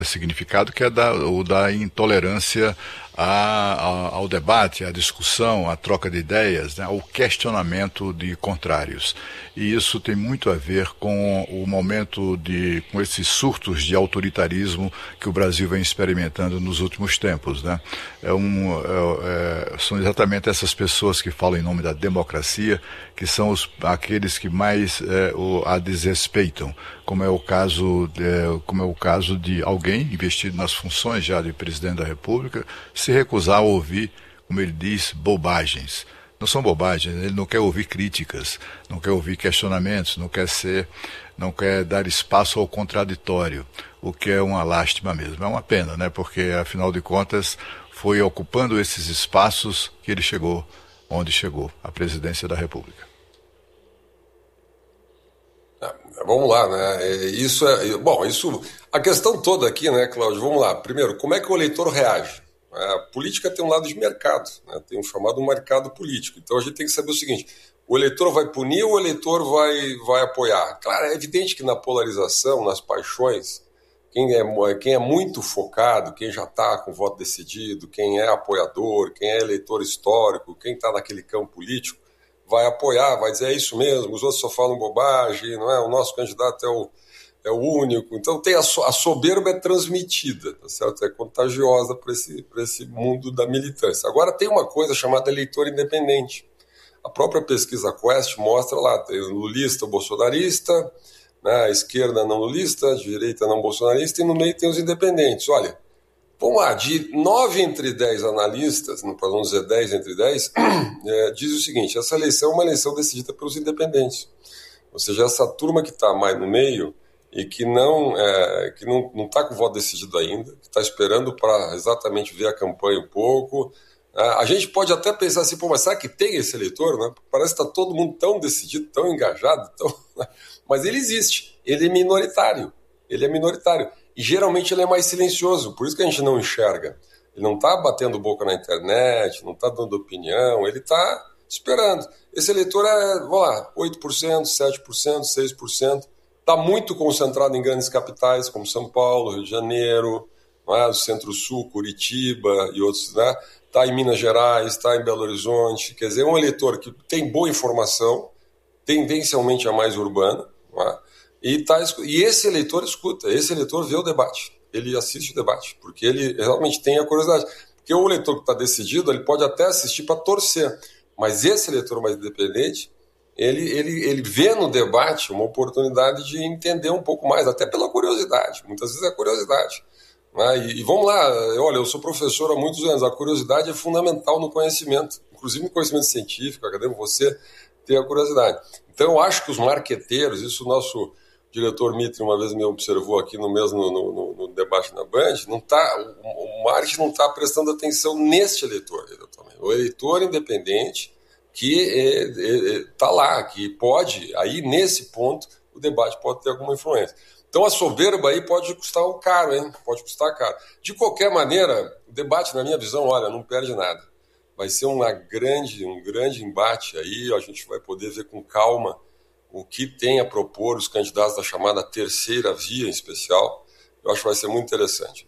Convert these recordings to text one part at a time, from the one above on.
significado, que é o da intolerância ao debate, à discussão, à troca de ideias, né, ao questionamento de contrários. E isso tem muito a ver com o momento com esses surtos de autoritarismo que o Brasil vem experimentando nos últimos tempos, né? São exatamente essas pessoas que falam em nome da democracia que são aqueles que mais a desrespeitam, como é o caso de alguém investido nas funções já de presidente da República se recusar a ouvir, como ele diz, bobagens. Não são bobagens, ele não quer ouvir críticas, não quer ouvir questionamentos, não quer dar espaço ao contraditório, o que é uma lástima mesmo. É uma pena, né? Porque, afinal de contas, foi ocupando esses espaços que ele chegou onde chegou, a presidência da República. Vamos lá, né? A questão toda aqui, né, Cláudio? Vamos lá. Primeiro, como é que o eleitor reage? A política tem um lado de mercado, né? Tem um chamado mercado político. Então a gente tem que saber o seguinte: o eleitor vai punir ou o eleitor vai apoiar? Claro, é evidente que na polarização, nas paixões, quem é muito focado, quem já está com o voto decidido, quem é apoiador, quem é eleitor histórico, quem está naquele campo político, vai apoiar, vai dizer é isso mesmo, os outros só falam bobagem, não é? O nosso candidato é o único. Então a soberba é transmitida, tá certo? É contagiosa para esse mundo da militância. Agora tem uma coisa chamada eleitor independente. A própria pesquisa Quest mostra lá, tem o lulista, o bolsonarista, né, a esquerda não lulista, a direita não bolsonarista, e no meio tem os independentes. Olha, vamos lá, de 9 entre 10 analistas, para não dizer 10 entre 10, diz o seguinte: essa eleição é uma eleição decidida pelos independentes. Ou seja, essa turma que está mais no meio e que não está com o voto decidido ainda, que está esperando para exatamente ver a campanha um pouco. A gente pode até pensar assim, mas será que tem esse eleitor? Né? Parece que está todo mundo tão decidido, tão engajado, mas ele existe, ele é minoritário. E geralmente ele é mais silencioso, por isso que a gente não enxerga. Ele não está batendo boca na internet, não está dando opinião, ele está esperando. Esse eleitor é, vamos lá, 8%, 7%, 6%. Está muito concentrado em grandes capitais, como São Paulo, Rio de Janeiro, o Centro-Sul, Curitiba e outros, né? Está em Minas Gerais, está em Belo Horizonte. Quer dizer, é um eleitor que tem boa informação, tendencialmente a mais urbana, e esse eleitor escuta, esse eleitor vê o debate, ele assiste o debate, porque ele realmente tem a curiosidade. Porque o eleitor que está decidido, ele pode até assistir para torcer, mas esse eleitor mais independente, ele vê no debate uma oportunidade de entender um pouco mais, até pela curiosidade, muitas vezes é a curiosidade. E vamos lá, olha, eu sou professor há muitos anos, a curiosidade é fundamental no conhecimento, inclusive no conhecimento científico, acadêmico, você ter a curiosidade. Então eu acho que os marqueteiros, isso o nosso diretor Mitre uma vez me observou aqui no debate na Band, o marketing não está prestando atenção neste eleitor, o eleitor independente que está lá, que pode, aí nesse ponto, o debate pode ter alguma influência. Então a soberba aí pode custar caro, hein? Pode custar caro. De qualquer maneira, o debate, na minha visão, olha, não perde nada. Vai ser um grande embate aí, a gente vai poder ver com calma o que tem a propor os candidatos da chamada terceira via em especial. Eu acho que vai ser muito interessante.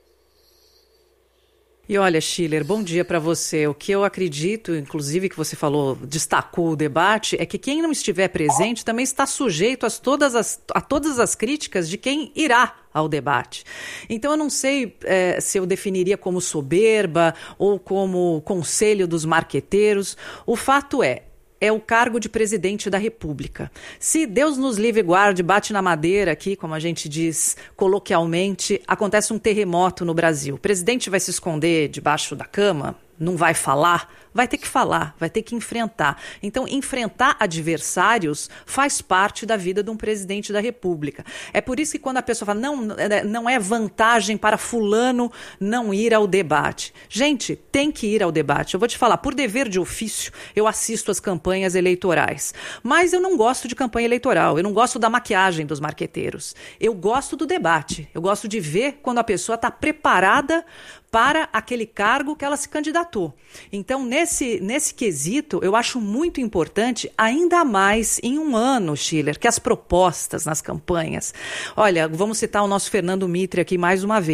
E olha, Schiller, bom dia para você. O que eu acredito, inclusive que você falou, destacou o debate, é que quem não estiver presente também está sujeito a todas as críticas de quem irá ao debate. Então eu não sei se eu definiria como soberba ou como conselho dos marqueteiros. O fato é o cargo de presidente da República. Se Deus nos livre e guarde, bate na madeira aqui, como a gente diz coloquialmente, acontece um terremoto no Brasil. O presidente vai se esconder debaixo da cama? Não vai falar? Vai ter que falar, vai ter que enfrentar. Então, enfrentar adversários faz parte da vida de um presidente da República. É por isso que quando a pessoa fala, não é vantagem para fulano não ir ao debate. Gente, tem que ir ao debate. Eu vou te falar, por dever de ofício, eu assisto às campanhas eleitorais. Mas eu não gosto de campanha eleitoral, eu não gosto da maquiagem dos marqueteiros. Eu gosto do debate, eu gosto de ver quando a pessoa está preparada para aquele cargo que ela se candidatou. candidatou. Então, nesse quesito, eu acho muito importante, ainda mais em um ano, Schiller, que as propostas nas campanhas... Olha, vamos citar o nosso Fernando Mitre aqui mais uma vez.